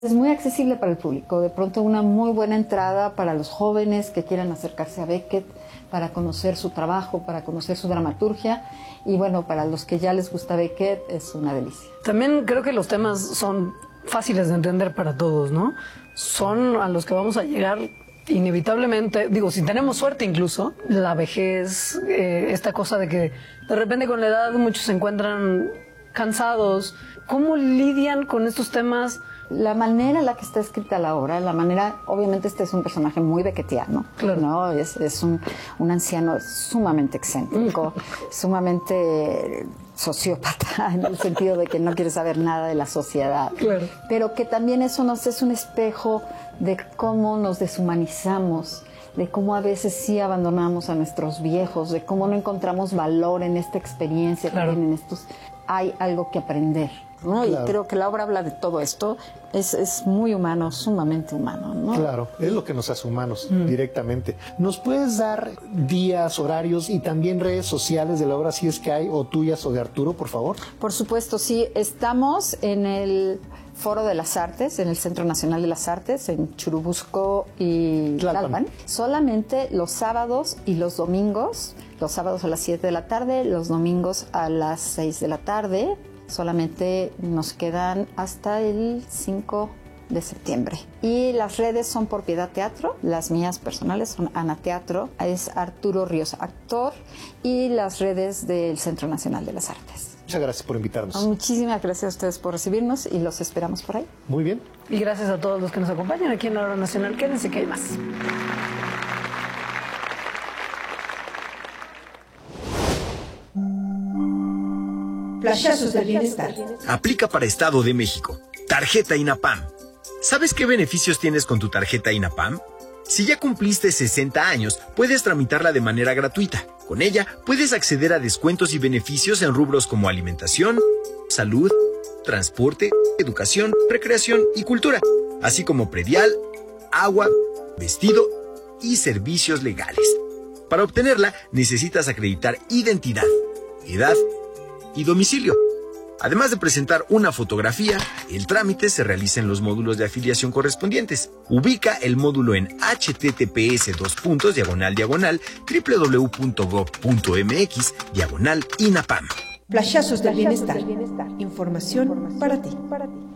Es muy accesible para el público, de pronto una muy buena entrada para los jóvenes que quieran acercarse a Beckett, para conocer su trabajo, para conocer su dramaturgia, y bueno, para los que ya les gusta Beckett es una delicia. También creo que los temas son fáciles de entender para todos, ¿no? Son a los que vamos a llegar inevitablemente, digo, si tenemos suerte incluso, la vejez, esta cosa de que de repente con la edad muchos se encuentran cansados. ¿Cómo lidian con estos temas? La manera en la que está escrita la obra, la manera, obviamente este es un personaje muy beckettiano, claro, ¿no? Es un anciano sumamente excéntrico, sumamente sociópata, en el sentido de que no quiere saber nada de la sociedad, claro, pero que también eso nos es un espejo de cómo nos deshumanizamos, de cómo a veces sí abandonamos a nuestros viejos, de cómo no encontramos valor en esta experiencia, claro, que tienen estos. Hay algo que aprender, ¿no? Claro. Y creo que la obra habla de todo esto. Es muy humano, sumamente humano, ¿no? Claro, es lo que nos hace humanos directamente. ¿Nos puedes dar días, horarios y también redes sociales de la obra, si es que hay, o tuyas o de Arturo, por favor? Por supuesto, sí. Estamos en el Foro de las Artes, en el Centro Nacional de las Artes, en Churubusco y Tlalpan. Solamente los sábados y los domingos, los sábados a las 7 de la tarde, los domingos a las 6 de la tarde. Solamente nos quedan hasta el 5 de septiembre. Y las redes son por Piedad Teatro, las mías personales son Ana Teatro, es Arturo Ríos, actor, y las redes del Centro Nacional de las Artes. Muchas gracias por invitarnos. Muchísimas gracias a ustedes por recibirnos y los esperamos por ahí. Muy bien. Y gracias a todos los que nos acompañan aquí en la Hora Nacional. Quédense que hay más. Flashazos del bienestar. Aplica para Estado de México. Tarjeta INAPAM. ¿Sabes qué beneficios tienes con tu tarjeta INAPAM? Si ya cumpliste 60 años, puedes tramitarla de manera gratuita. Con ella, puedes acceder a descuentos y beneficios en rubros como alimentación, salud, transporte, educación, recreación y cultura, así como predial, agua, vestido y servicios legales. Para obtenerla, necesitas acreditar identidad, edad y domicilio. Además de presentar una fotografía, el trámite se realiza en los módulos de afiliación correspondientes. Ubica el módulo en https://www.gov.mx/INAPAM. Flashazos del bienestar. Información para ti.